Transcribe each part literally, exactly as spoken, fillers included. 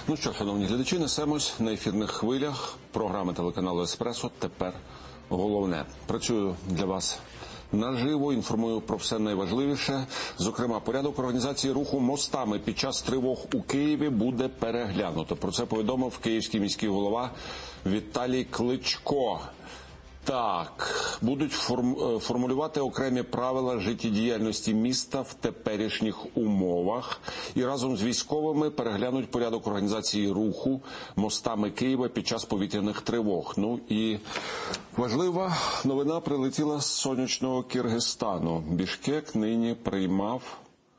Ну що, шановні глядачі, несемось на ефірних хвилях програми телеканалу «Еспресо». Тепер головне. Працюю для вас наживо, інформую про все найважливіше. Зокрема, порядок організації руху мостами під час тривог у Києві буде переглянуто. Про це повідомив київський міський голова Віталій Кличко. Так, будуть форм, формулювати окремі правила життєдіяльності міста в теперішніх умовах і разом з військовими переглянуть порядок організації руху мостами Києва під час повітряних тривог. Ну і важлива новина прилетіла з сонячного Киргизстану. Бішкек нині приймав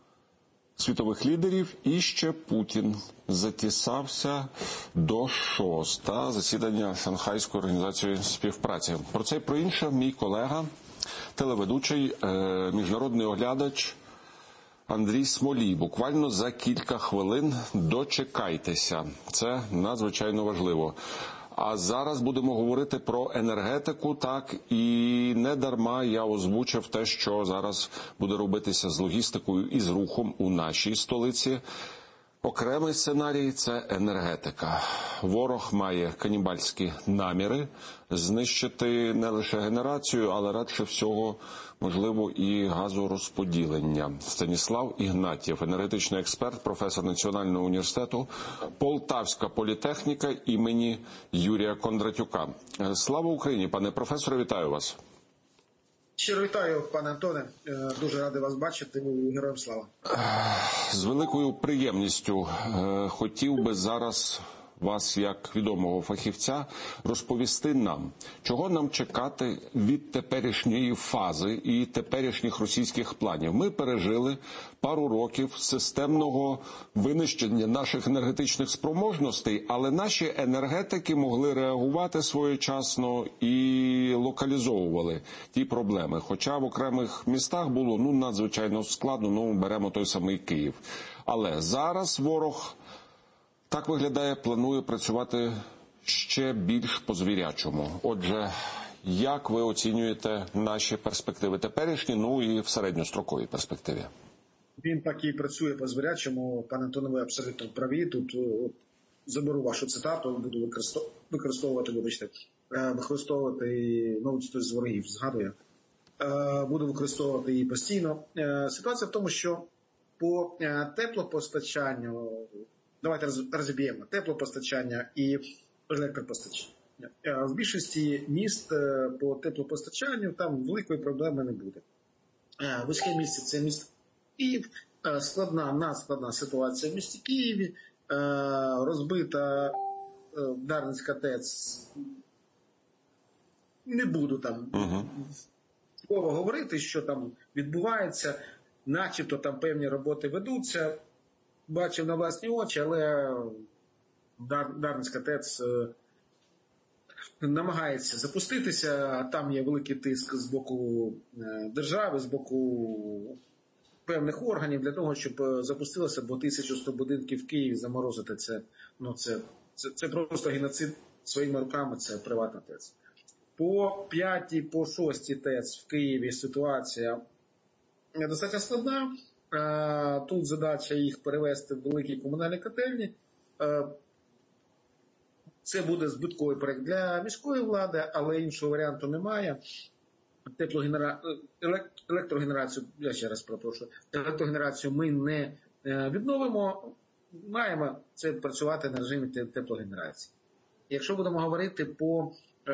світових лідерів, і ще Путін затісався до шоста засідання Шанхайської організації співпраці. Про це і про інше мій колега, телеведучий, міжнародний оглядач Андрій Смолій. Буквально за кілька хвилин дочекайтеся. Це надзвичайно важливо. А зараз будемо говорити про енергетику, так, і не дарма я озвучив те, що зараз буде робитися з логістикою і з рухом у нашій столиці. Окремий сценарій – це енергетика. Ворог має канібальські наміри знищити не лише генерацію, але радше всього, можливо, і газорозподілення. Станіслав Ігнатєв, енергетичний експерт, професор Національного університету, Полтавська політехніка імені Юрія Кондратюка. Слава Україні, пане професоре, вітаю вас. Щиро вітаю, пане Антоне. Дуже радий вас бачити. Героям слава. З великою приємністю хотів би зараз вас, як відомого фахівця, розповісти нам, чого нам чекати від теперішньої фази і теперішніх російських планів. Ми пережили пару років системного винищення наших енергетичних спроможностей, але наші енергетики могли реагувати своєчасно і локалізовували ті проблеми. Хоча в окремих містах було ну надзвичайно складно, ну беремо той самий Київ. Але зараз ворог, так виглядає, планує працювати ще більш по-звірячому. Отже, як ви оцінюєте наші перспективи теперішні, ну і в середньостроковій перспективі? Він так і працює по-звірячому. Пане Антоне, ви абсолютно праві. Тут заберу вашу цитату, буду використовувати, вибачте, використовувати, ну, хтось з ворогів згадує. Буду використовувати її постійно. Ситуація в тому, що по теплопостачанню, давайте розіб'ємо теплопостачання і електропостачання. В більшості міст по теплопостачанню там великої проблеми не буде. Вузьке місце – це місто Київ, складна, надскладна ситуація в місті Києві, розбита Дарницька ТЕЦ. Не буду там слово uh-huh. говорити, що там відбувається, начебто там певні роботи ведуться. Бачив на власні очі, але Дар, Дарницька ТЕЦ намагається запуститися, а там є великий тиск з боку держави, з боку певних органів для того, щоб запустилося, бо тисячу сто будинків в Києві заморозити, це, ну, це, це, це просто геноцид своїми руками, це приватна ТЕЦ. По п'ятій, по шостій ТЕЦ в Києві ситуація достатньо складна. Тут задача їх перевести в великі комунальні котельні. Це буде збитковий проєкт для міської влади, але іншого варіанту немає. Теплогенера... Електрогенерацію, я ще раз прошу, електрогенерацію ми не відновимо, маємо це працювати на режимі теплогенерації. Якщо будемо говорити по е...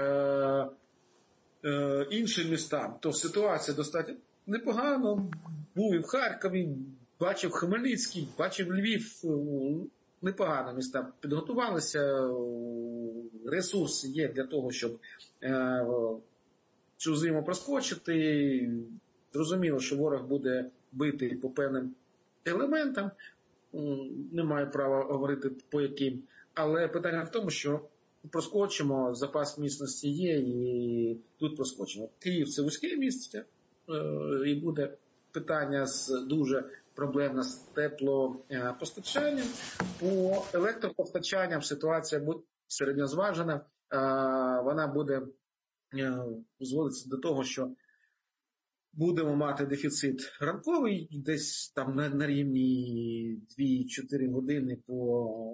Е... іншим містам, то ситуація достатньо непогано. Був і в Харкові, бачив Хмельницький, бачив Львів. Непогано міста підготувалися. Ресурси є для того, щоб е, цю зиму проскочити. Зрозуміло, що ворог буде бити по певним елементам. Не маю права говорити по яким. Але питання в тому, що проскочимо, запас міцності є і тут проскочимо. Київ – це вузьке місце, і буде питання з дуже проблемне з теплопостачанням. По електропостачанням ситуація буде середньозважена. Вона буде зводитися до того, що будемо мати дефіцит ранковий, десь там на, на рівні дві-чотири години по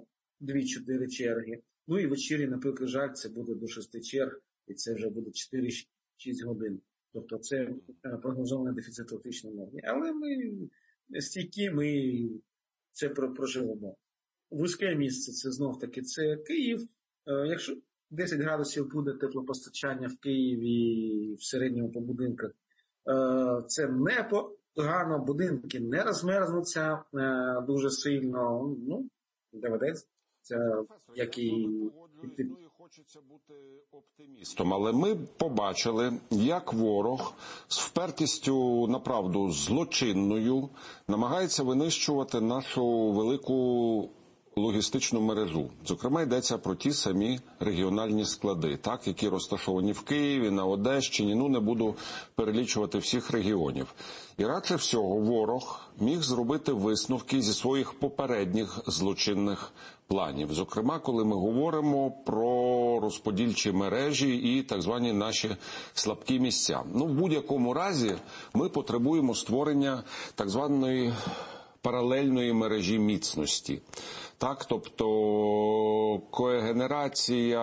дві-чотири черги. Ну і вечірі, наприклад, жаль, це буде до шести черг, і це вже буде чотири-шість годин. Тобто це прогнозований дефіцит електричної енергії. Але ми стійкі, ми це проживемо. Вузьке місце, це знов-таки, це Київ. Якщо десять градусів буде теплопостачання в Києві в середньому по будинках, це не погано, будинки не розмерзнуться дуже сильно. Ну, доведеться, як і... Хочеться бути оптимістом, але ми побачили, як ворог з впертістю, направду, злочинною намагається винищувати нашу велику логістичну мережу. Зокрема, йдеться про ті самі регіональні склади, так, які розташовані в Києві, на Одещині, ну не буду перелічувати всіх регіонів. І радше всього ворог міг зробити висновки зі своїх попередніх злочинних планів. Зокрема, коли ми говоримо про розподільчі мережі і так звані наші слабкі місця. Ну, в будь-якому разі ми потребуємо створення так званої паралельної мережі міцності. Так, тобто коегенерація,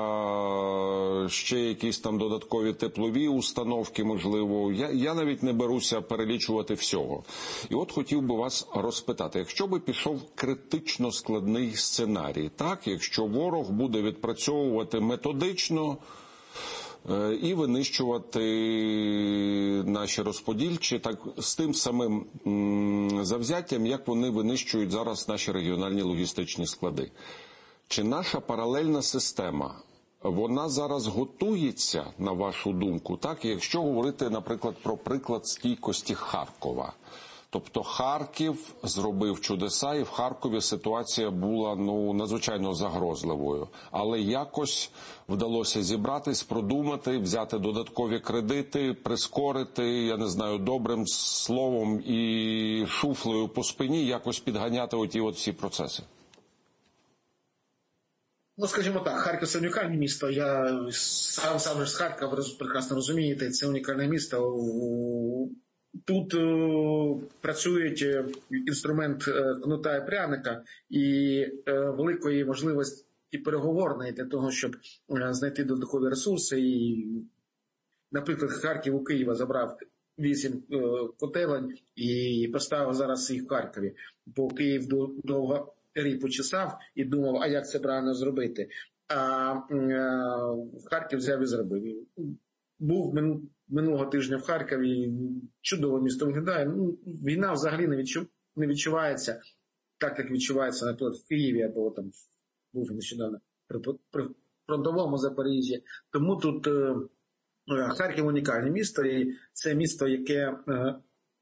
ще якісь там додаткові теплові установки, можливо. Я, я навіть не беруся перелічувати всього. І от хотів би вас розпитати, якщо би пішов критично складний сценарій, так, якщо ворог буде відпрацьовувати методично і винищувати наші розподільчі так, з тим самим завзяттям, як вони винищують зараз наші регіональні логістичні склади. Чи наша паралельна система, вона зараз готується, на вашу думку, так, якщо говорити, наприклад, про приклад стійкості Харкова? Тобто Харків зробив чудеса, і в Харкові ситуація була, ну, надзвичайно загрозливою. Але якось вдалося зібратись, продумати, взяти додаткові кредити, прискорити, я не знаю, добрим словом і шуфлею по спині, якось підганяти оті от всі процеси. Ну, скажімо так, Харків – це унікальне місто. Я сам, сам з Харкова, ви прекрасно розумієте, це унікальне місто. Тут е, працює інструмент е, кнута і пряника, і е, великої можливості переговорної для того, щоб е, знайти додаткові ресурси. І, наприклад, Харків у Києва забрав вісім е, котелень і поставив зараз їх в Харкові. Бо Київ довго рік почесав і думав, а як це правильно зробити. А е, Харків взяв і зробив. Був минулого тижня в Харкові, чудове місто виглядає. Ну, війна взагалі не, відчу, не відчувається так, як відчувається, наприклад, в Києві, або там був нещодавно при, при фронтовому Запоріжжі. Тому тут е, Харків унікальне місто, і це місто, яке е, е,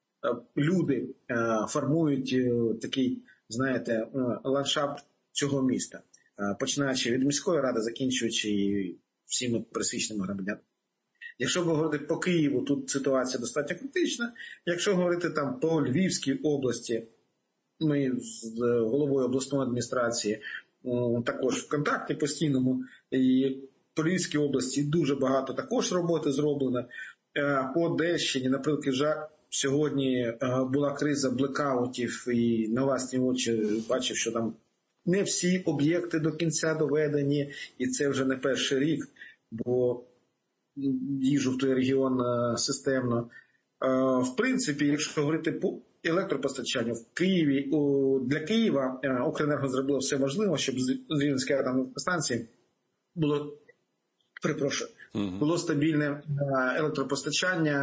люди е, формують е, такий, знаєте, е, ландшафт цього міста. Е, починаючи від міської ради, закінчуючи всіми пересічними громадянами. Якщо говорити по Києву, тут ситуація достатньо критична. Якщо говорити там по Львівській області, ми з головою обласної адміністрації також в контакті постійному, і по Львівській області дуже багато також роботи зроблено. По Одещині, наприклад, вже сьогодні була криза блекаутів, і на власні очі бачив, що там не всі об'єкти до кінця доведені, і це вже не перший рік, бо їжу в той регіон системно. В принципі, якщо говорити по електропостачанню, в Києві, для Києва Укренерго зробило все можливе, щоб з Рівненської атомної станції було, перепрошую, було стабільне електропостачання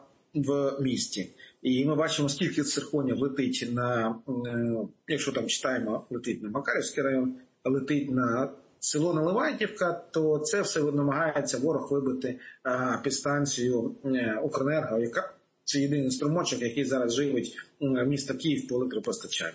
в місті. І ми бачимо, скільки цирконів летить на, якщо там читаємо, летить на Макарівський район, летить на село Наливайківка, то це все намагається ворог вибити а, підстанцію Укренерго, яка це єдиний струмочок, який зараз живить місто Київ по електропостачанню.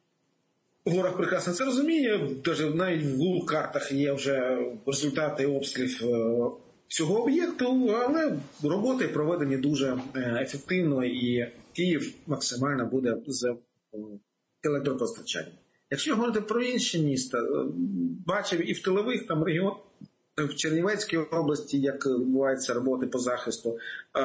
Ворог прекрасно це розуміє, навіть в Google картах є вже результати обстрілів цього об'єкту, але роботи проведені дуже ефективно, і Київ максимально буде з електропостачанням. Якщо говорити про інші міста, бачив і в тилових там регіонах, в Чернівецькій області, як відбуваються роботи по захисту,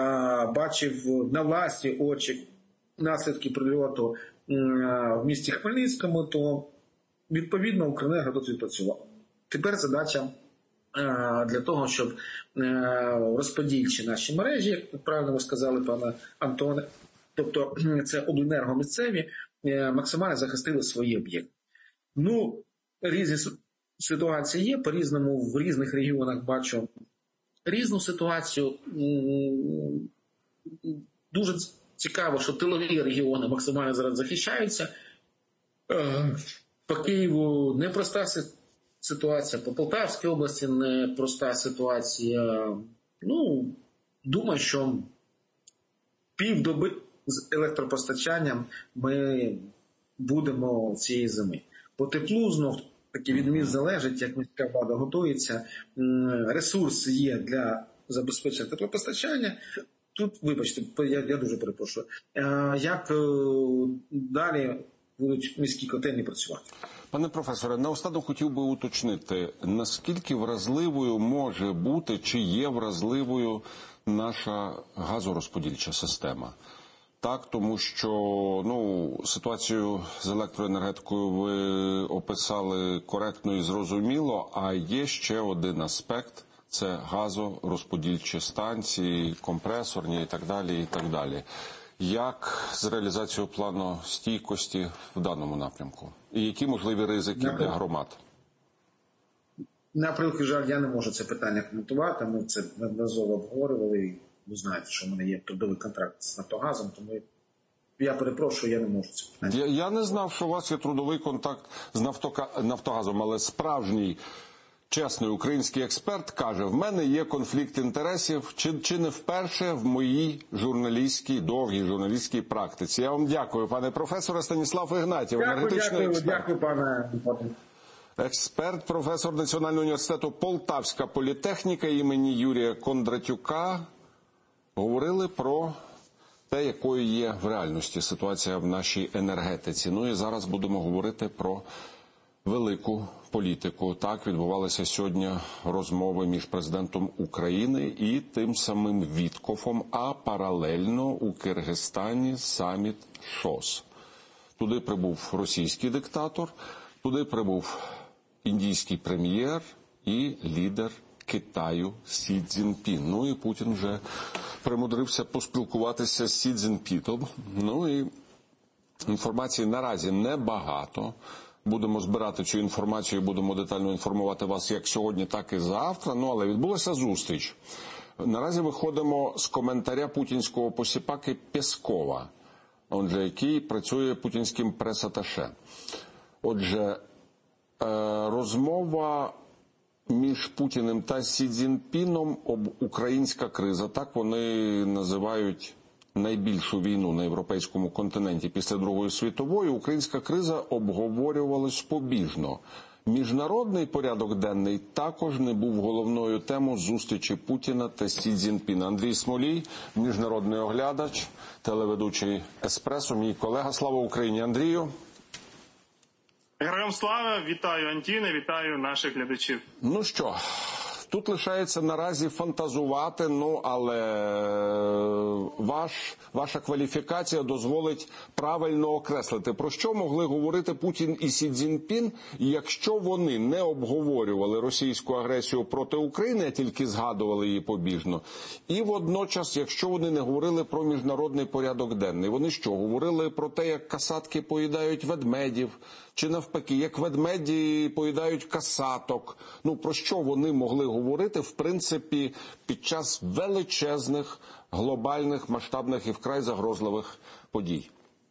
бачив на власні очі наслідки прильоту в місті Хмельницькому, то відповідно, Укренерго тут відпрацював. Тепер задача для того, щоб розподільчі наші мережі, як правильно ви сказали, пане Антоне, тобто це обленерго місцеві, максимально захистили свої об'єкти. Ну, різні ситуації є, по-різному в різних регіонах бачу різну ситуацію. Дуже цікаво, що тилові регіони максимально зараз захищаються. По Києву непроста ситуація, по Полтавській області непроста ситуація. Ну, думаю, що півдоби з електропостачанням ми будемо цієї зими. По теплу, знов таки від міст залежить, як міська влада готується. Ресурс є для забезпечення теплопостачання. Тут, вибачте, я, я дуже перепрошую. Як далі будуть міські котельні працювати? Пане професоре, наостанок хотів би уточнити, наскільки вразливою може бути, чи є вразливою наша газорозподільча система? Так, тому що ну, ситуацію з електроенергетикою ви описали коректно і зрозуміло, а є ще один аспект – це газорозподільчі станції, компресорні і так далі, і так далі. Як з реалізацією плану стійкості в даному напрямку? І які можливі ризики для громад? На превеликий жаль, я не можу це питання коментувати. Ми це неодноразово обговорювали. Ви знаєте, що в мене є трудовий контракт з Нафтогазом, тому я перепрошую, я не можу це питання. Я, я не знав, що у вас є трудовий контакт з Нафтока... Нафтогазом, але справжній чесний український експерт каже, в мене є конфлікт інтересів, чи, чи не вперше в моїй журналістській, довгій журналістській практиці. Я вам дякую, пане професоре. Станіслав Ігнатів, дякую, енергетичний дякую, експерт. Дякую, пане. Експерт, професор Національного університету Полтавська політехніка імені Юрія Кондратюка. Говорили про те, якою є в реальності ситуація в нашій енергетиці. Ну і зараз будемо говорити про велику політику. Так, відбувалися сьогодні розмови між президентом України і тим самим Віткофом, а паралельно у Киргизстані саміт ШОС. Туди прибув російський диктатор, туди прибув індійський прем'єр і лідер Китаю Сі Цзіньпін. Ну і Путін вже примудрився поспілкуватися з Сі Цзіньпіном. Ну і інформації наразі небагато. Будемо збирати цю інформацію, будемо детально інформувати вас як сьогодні, так і завтра. Ну, але відбулася зустріч. Наразі виходимо з коментаря путінського посіпаки Пєскова, отже, який працює путінським прес-аташе. Отже, розмова між Путіним та Сі Цзіньпіном об українська криза, так вони називають найбільшу війну на європейському континенті після Другої світової, українська криза обговорювалась побіжно. Міжнародний порядок денний також не був головною темою зустрічі Путіна та Сі Цзіньпіна. Андрій Смолій, міжнародний оглядач, телеведучий «Еспресо», мій колега. Слава Україні, Андрію. Героям слава, вітаю Антіне, вітаю наших глядачів. Ну що, тут лишається наразі фантазувати, ну, але ваш, ваша кваліфікація дозволить правильно окреслити, про що могли говорити Путін і Сі Цзіньпін, якщо вони не обговорювали російську агресію проти України, а тільки згадували її побіжно. І водночас, якщо вони не говорили про міжнародний порядок денний, вони що, говорили про те, як касатки поїдають ведмедів, чи навпаки, як ведмеді поїдають касаток. Ну, про що вони могли говорити, в принципі, під час величезних, глобальних, масштабних і вкрай загрозливих подій?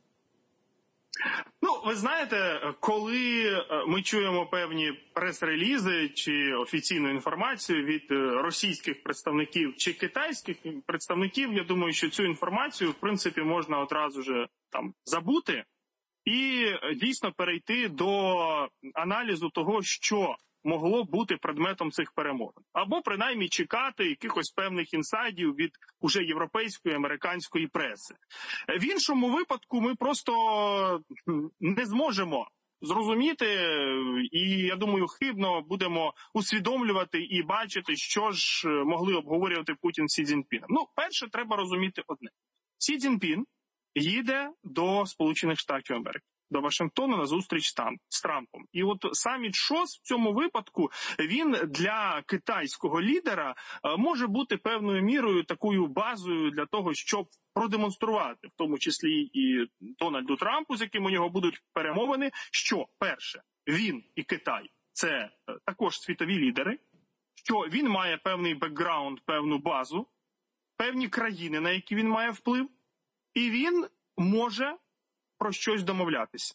Ну, ви знаєте, коли ми чуємо певні прес-релізи чи офіційну інформацію від російських представників чи китайських представників, я думаю, що цю інформацію, в принципі, можна одразу же там забути і дійсно перейти до аналізу того, що могло бути предметом цих перемовин. Або, принаймні, чекати якихось певних інсайдів від уже європейської, американської преси. В іншому випадку ми просто не зможемо зрозуміти, і, я думаю, хибно будемо усвідомлювати і бачити, що ж могли обговорювати Путін з Сі Цзіньпіном. Ну, перше, треба розуміти одне. Сі Цзіньпін їде до Сполучених Штатів Америки. до Вашингтона на зустріч з Трампом. І от саміт ШОС в цьому випадку, він для китайського лідера може бути певною мірою такою базою для того, щоб продемонструвати, в тому числі і Дональду Трампу, з яким у нього будуть перемовини, що, перше, він і Китай – це також світові лідери, що він має певний бекграунд, певну базу, певні країни, на які він має вплив, і він може про щось домовлятися.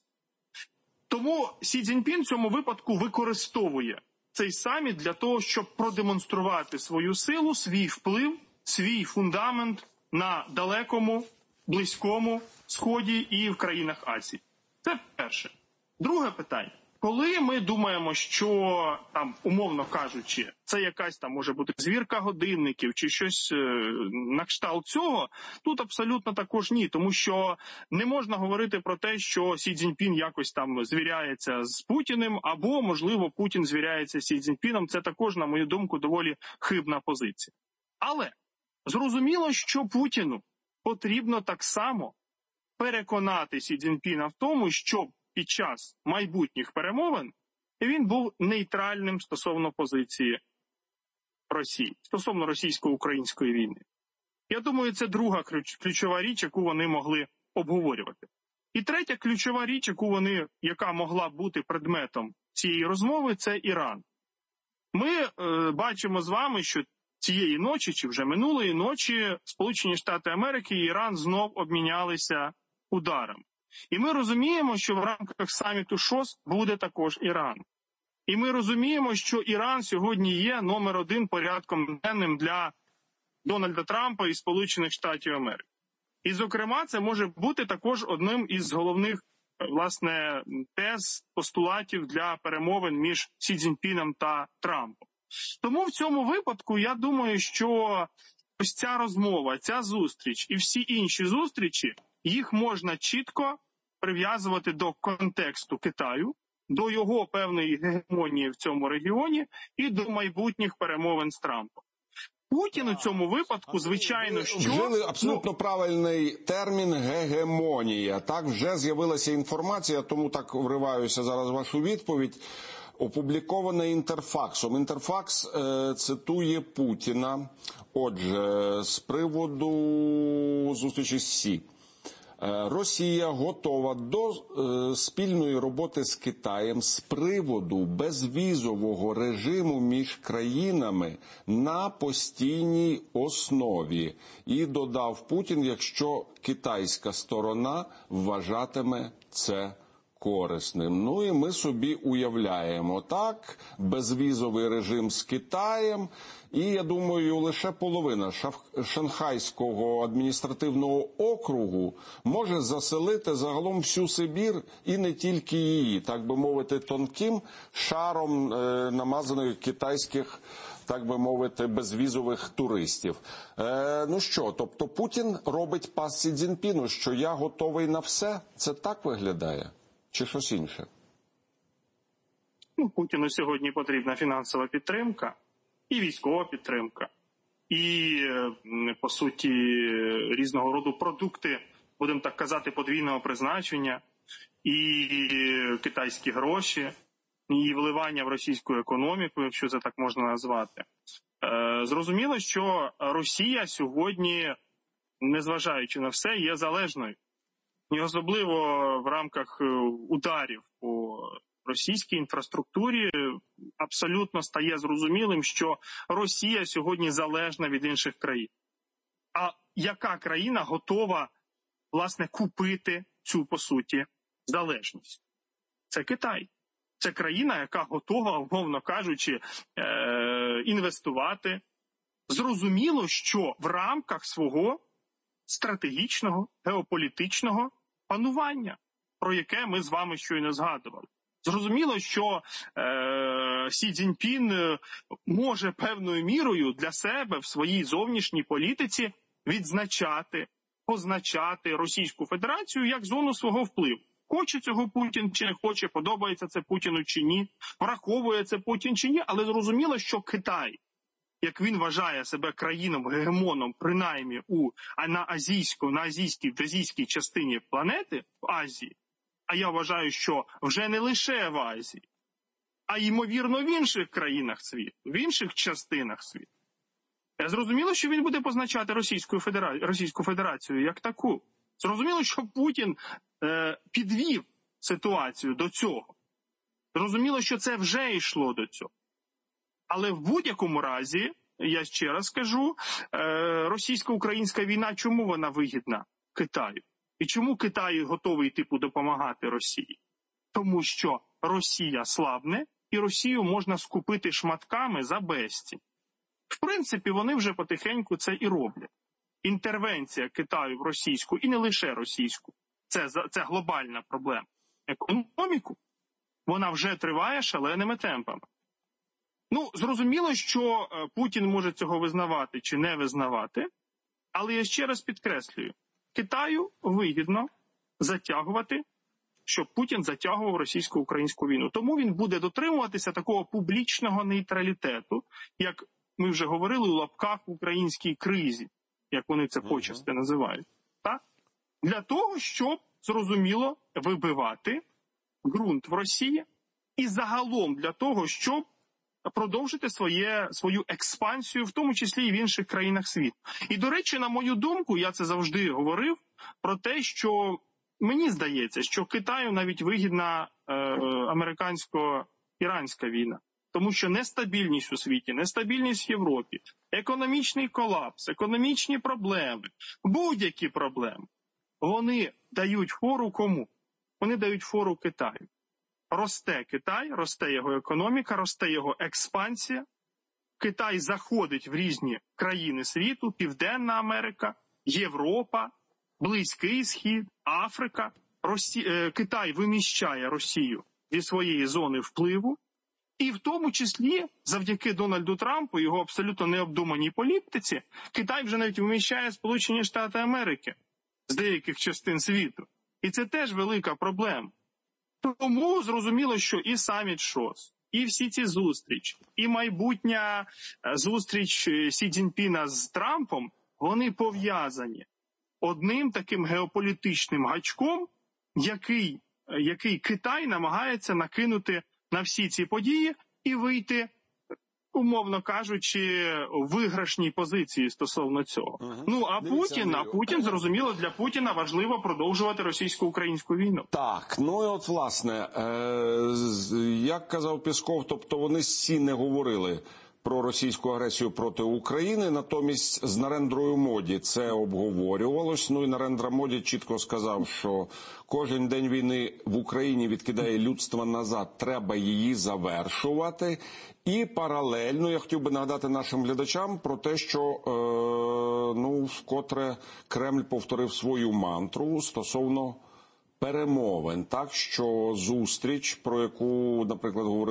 Тому Сі Цзіньпін в цьому випадку використовує цей саміт для того, щоб продемонструвати свою силу, свій вплив, свій фундамент на далекому, близькому Сході і в країнах Азії. Це перше. Друге питання. Коли ми думаємо, що, там, умовно кажучи, це якась там може бути звірка годинників чи щось е, на кшталт цього, тут абсолютно також ні. Тому що не можна говорити про те, що Сі Цзіньпін якось там звіряється з Путіним, або, можливо, Путін звіряється з Сі Цзіньпіном. Це також, на мою думку, доволі хибна позиція. Але зрозуміло, що Путіну потрібно так само переконати Сі Цзіньпіна в тому, щоб під час майбутніх перемовин він був нейтральним стосовно позиції Росії, стосовно російсько-української війни. Я думаю, це друга ключова річ, яку вони могли обговорювати. І третя ключова річ, яку вони, яка могла бути предметом цієї розмови, це Іран. Ми е, бачимо з вами, що цієї ночі, чи вже минулої ночі, Сполучені Штати Америки і Іран знов обмінялися ударом. І ми розуміємо, що в рамках саміту ШОС буде також Іран. І ми розуміємо, що Іран сьогодні є номер один порядком денним для Дональда Трампа і Сполучених Штатів Америки. І, зокрема, це може бути також одним із головних, власне, тез, постулатів для перемовин між Сі Цзіньпіном та Трампом. Тому в цьому випадку я думаю, що ось ця розмова, ця зустріч і всі інші зустрічі, їх можна чітко прив'язувати до контексту Китаю, до його певної гегемонії в цьому регіоні і до майбутніх перемовин з Трампом. Путін у цьому випадку, звичайно, що... Вжили абсолютно ну... правильний термін «гегемонія». Так, вже з'явилася інформація, тому так вриваюся зараз в вашу відповідь. Опублікована Інтерфаксом. Інтерфакс е, цитує Путіна. Отже, з приводу зустрічі з Сі. Росія готова до е, спільної роботи з Китаєм з приводу безвізового режиму між країнами на постійній основі. І додав Путін, якщо китайська сторона вважатиме це корисним. Ну і ми собі уявляємо, так, безвізовий режим з Китаєм, і, я думаю, лише половина Шанхайського адміністративного округу може заселити загалом всю Сибір і не тільки її, так би мовити, тонким шаром е, намазаних китайських, так би мовити, безвізових туристів. Е, ну що, тобто Путін робить пас Сі Цзіньпіну, що я готовий на все? Це так виглядає? Чи щось інше? Ну, Путіну сьогодні потрібна фінансова підтримка і військова підтримка, і, по суті, різного роду продукти, будемо так казати, подвійного призначення, і китайські гроші, і вливання в російську економіку, якщо це так можна назвати. Зрозуміло, що Росія сьогодні, незважаючи на все, є залежною. І особливо в рамках ударів по російській інфраструктурі абсолютно стає зрозумілим, що Росія сьогодні залежна від інших країн. А яка країна готова, власне, купити цю, по суті, залежність? Це Китай. Це країна, яка готова, умовно кажучи, інвестувати. Зрозуміло, що в рамках свого стратегічного, геополітичного панування, про яке ми з вами щойно згадували. Зрозуміло, що е, Сі Цзіньпін може певною мірою для себе в своїй зовнішній політиці відзначати, позначати Російську Федерацію як зону свого впливу. Хоче цього Путін чи не хоче, подобається це Путіну чи ні, враховує це Путін чи ні, але зрозуміло, що Китай, як він вважає себе країном-гегемоном, принаймні у, а на азійську, на азійській, в азійській частині планети, в Азії, а я вважаю, що вже не лише в Азії, а ймовірно в інших країнах світу, в інших частинах світу. Зрозуміло, що він буде позначати Російську Федерацію, Російську Федерацію як таку. Зрозуміло, що Путін е, підвів ситуацію до цього. Зрозуміло, що це вже йшло до цього. Але в будь-якому разі, я ще раз скажу, е, російсько-українська війна, чому вона вигідна Китаю? І чому Китай готовий типу допомагати Росії? Тому що Росія слабне, і Росію можна скупити шматками за безцінь. В принципі, вони вже потихеньку це і роблять. Інтервенція Китаю в російську, і не лише російську, це, це глобальна проблема. Економіку, вона вже триває шаленими темпами. Ну, зрозуміло, що Путін може цього визнавати чи не визнавати, але я ще раз підкреслюю, Китаю вигідно затягувати, щоб Путін затягував російсько-українську війну. Тому він буде дотримуватися такого публічного нейтралітету, як ми вже говорили у лапках в українській кризі, як вони це почасти називають. Так? Для того, щоб, зрозуміло, вибивати ґрунт в Росії і загалом для того, щоб продовжити своє, свою експансію, в тому числі і в інших країнах світу. І, до речі, на мою думку, я це завжди говорив, про те, що мені здається, що Китаю навіть вигідна е, американсько-іранська війна. Тому що нестабільність у світі, нестабільність в Європі, економічний колапс, економічні проблеми, будь-які проблеми, вони дають фору кому? Вони дають фору Китаю. Росте Китай, росте його економіка, росте його експансія. Китай заходить в різні країни світу, Південна Америка, Європа, Близький Схід, Африка. Росі... Китай виміщає Росію зі своєї зони впливу. І в тому числі, завдяки Дональду Трампу, його абсолютно необдуманій політиці, Китай вже навіть виміщає Сполучені Штати Америки з деяких частин світу. І це теж велика проблема. Тому зрозуміло, що і саміт ШОС, і всі ці зустрічі, і майбутня зустріч Сі Цзіньпіна з Трампом, вони пов'язані одним таким геополітичним гачком, який, який Китай намагається накинути на всі ці події і вийти, умовно кажучи, в виграшній позиції стосовно цього. Ага. Ну, а Дивіться, Путін, а Путін, зрозуміло, для Путіна важливо продовжувати російсько-українську війну. Так, ну і от, власне, е- як казав Пєсков, тобто вони всі не говорили про російську агресію проти України, натомість з Нарендрою Моді це обговорювалось. Ну і Нарендра Моді чітко сказав, що кожен день війни в Україні відкидає людство назад, треба її завершувати. І паралельно я хотів би нагадати нашим глядачам про те, що е, ну, вкотре Кремль повторив свою мантру стосовно перемовин. Так що зустріч, про яку, наприклад, говорили